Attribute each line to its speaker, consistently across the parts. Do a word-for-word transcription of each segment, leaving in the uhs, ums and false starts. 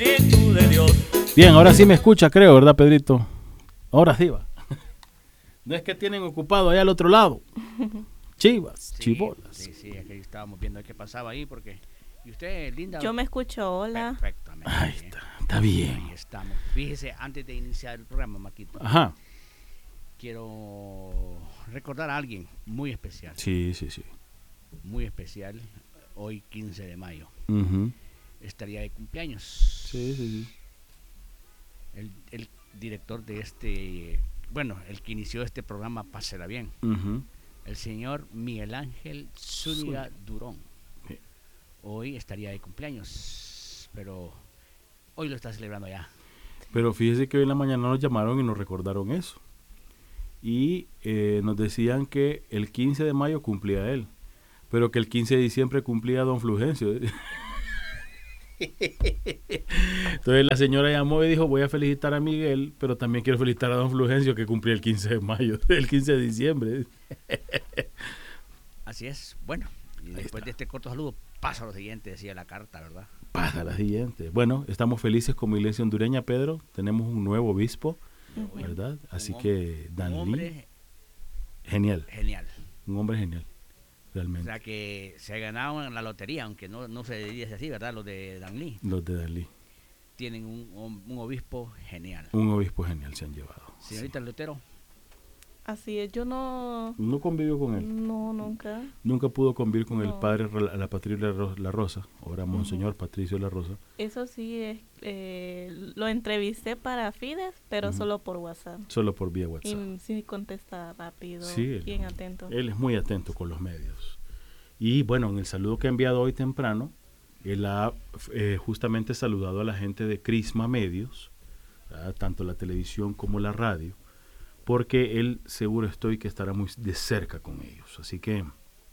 Speaker 1: Bien, ahora sí me escucha, creo, ¿verdad, Pedrito? Ahora sí va. No es que tienen ocupado allá al otro lado. Chivas,
Speaker 2: Sí,
Speaker 1: chibolas.
Speaker 2: Sí, sí, es que estábamos viendo qué pasaba ahí porque... ¿Y usted, Linda?
Speaker 3: Yo me escucho, hola.
Speaker 2: Perfectamente.
Speaker 1: Ahí está, está bien.
Speaker 2: Ahí estamos. Fíjese, antes de iniciar el programa, Maquito,
Speaker 1: Ajá.
Speaker 2: quiero recordar a alguien muy especial.
Speaker 1: Sí, sí, sí.
Speaker 2: Muy especial. Hoy, quince de mayo.
Speaker 1: Uh-huh.
Speaker 2: Estaría de cumpleaños.
Speaker 1: Sí, sí, sí.
Speaker 2: El, el director de este... Bueno, el que inició este programa, Pásela Bien.
Speaker 1: Uh-huh.
Speaker 2: El señor Miguel Ángel Zúñiga
Speaker 1: Zúñiga.
Speaker 2: Durón.
Speaker 1: Sí.
Speaker 2: Hoy estaría de cumpleaños, pero hoy lo está celebrando ya.
Speaker 1: Pero fíjese que hoy en la mañana nos llamaron y nos recordaron eso. Y eh, nos decían que el quince de mayo cumplía él, pero que el quince de diciembre cumplía don Fulgencio. Entonces la señora llamó y dijo, voy a felicitar a Miguel, pero también quiero felicitar a don Fulgencio que cumplía el quince de mayo, el quince de diciembre.
Speaker 2: Así es. Bueno, y
Speaker 1: Ahí
Speaker 2: después
Speaker 1: está.
Speaker 2: de este corto saludo, pasa lo siguiente, decía la carta, ¿verdad?
Speaker 1: Pasa la siguiente. Bueno, estamos felices como iglesia hondureña, Pedro. Tenemos un nuevo obispo,
Speaker 3: Ujú.
Speaker 1: ¿verdad? Así
Speaker 2: Un
Speaker 1: que
Speaker 2: Un
Speaker 1: Dan Lee,
Speaker 2: hombre
Speaker 1: genial,
Speaker 2: genial.
Speaker 1: un hombre genial,
Speaker 2: O
Speaker 1: realmente.
Speaker 2: sea que se ha ganado en la lotería, aunque no, no se dice así, ¿verdad? Los de Dan Lee
Speaker 1: Los de Dan Lee.
Speaker 2: tienen un, un, un obispo genial.
Speaker 1: Un obispo genial se han llevado.
Speaker 2: Señorita Lutero,
Speaker 3: Así es, yo no...
Speaker 1: No convivió con él.
Speaker 3: No, nunca.
Speaker 1: Nunca pudo convivir con el
Speaker 3: No.
Speaker 1: padre Ra- la Patricia La Ro- La Rosa, ahora Monseñor Patricio La Rosa.
Speaker 3: Eso sí, es, eh, lo entrevisté para Fides, pero
Speaker 1: Ujú.
Speaker 3: solo por WhatsApp.
Speaker 1: Solo por vía WhatsApp.
Speaker 3: Y sí contesta rápido,
Speaker 1: Sí, él-
Speaker 3: bien atento.
Speaker 1: Él es muy atento con los medios. Y bueno, en el saludo que ha enviado hoy temprano, él ha eh, justamente saludado a la gente de Crisma Medios, ¿verdad? Tanto la televisión como la radio, porque él seguro estoy que estará muy de cerca con ellos. Así que,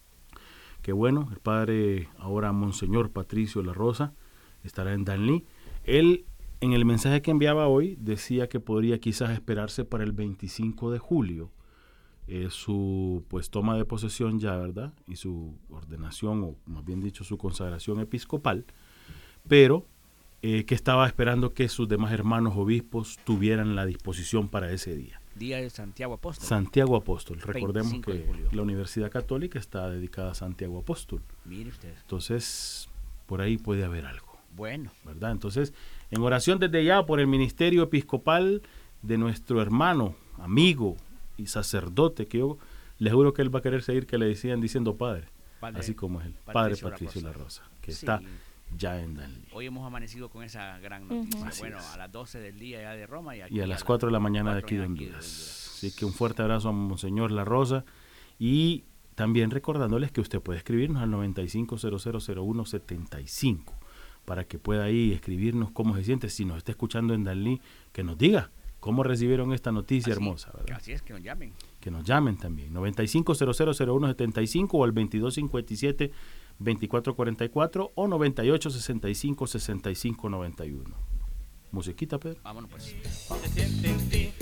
Speaker 1: que bueno, el padre ahora Monseñor Patricio La Rosa estará en Dan Lee. Él en el mensaje que enviaba hoy decía que podría quizás esperarse para el veinticinco de julio eh, su pues toma de posesión ya, ¿verdad? Y su ordenación, o más bien dicho, su consagración episcopal, pero eh, que estaba esperando que sus demás hermanos obispos tuvieran la disposición para ese día.
Speaker 2: Día de Santiago Apóstol.
Speaker 1: Santiago Apóstol. Recordemos
Speaker 2: veinticinco de
Speaker 1: que
Speaker 2: julio.
Speaker 1: la Universidad Católica está dedicada a Santiago Apóstol.
Speaker 2: Mire usted.
Speaker 1: Entonces, por ahí puede haber algo,
Speaker 2: Bueno,
Speaker 1: ¿verdad? Entonces, en oración desde ya por el ministerio episcopal de nuestro hermano, amigo y sacerdote, que yo les juro que él va a querer seguir que le decían diciendo padre,
Speaker 2: padre,
Speaker 1: así como es el padre
Speaker 2: Patricio La
Speaker 1: Patricio La
Speaker 2: Rosa.
Speaker 1: Rosa, que
Speaker 2: sí,
Speaker 1: está ya en Dan Lee.
Speaker 2: hoy hemos amanecido con esa gran
Speaker 3: Ujú.
Speaker 2: noticia.
Speaker 1: Así
Speaker 2: Bueno,
Speaker 1: es.
Speaker 2: a las doce del día ya de Roma y, aquí
Speaker 1: Y a las cuatro de la mañana de aquí de Honduras. Así que un fuerte abrazo a Monseñor La Rosa y también recordándoles que usted puede escribirnos al noventa y cinco cero cero cero uno setenta y cinco para que pueda ahí escribirnos cómo se siente, si nos está escuchando en Dan Lee, que nos diga cómo recibieron esta noticia
Speaker 2: Así,
Speaker 1: hermosa, ¿verdad?
Speaker 2: Así es, que nos llamen.
Speaker 1: Que nos llamen también, noventa y cinco cero cero cero uno setenta y cinco o al veintidós cincuenta y siete veinticuatro cuarenta y cuatro o noventa y ocho sesenta y cinco sesenta y cinco noventa y uno. Musiquita, Pedro.
Speaker 2: Vámonos pues.
Speaker 4: Se siente en ti